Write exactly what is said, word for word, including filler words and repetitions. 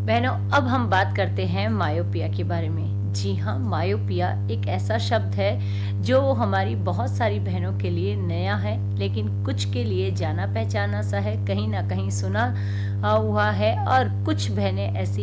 बहनों, अब हम बात करते हैं मायोपिया के बारे में। जी हाँ, मायोपिया एक ऐसा शब्द है जो हमारी बहुत सारी बहनों के लिए नया है, लेकिन कुछ के लिए जाना पहचाना सा है, कहीं ना कहीं सुना आ, हुआ है, और कुछ बहनें ऐसी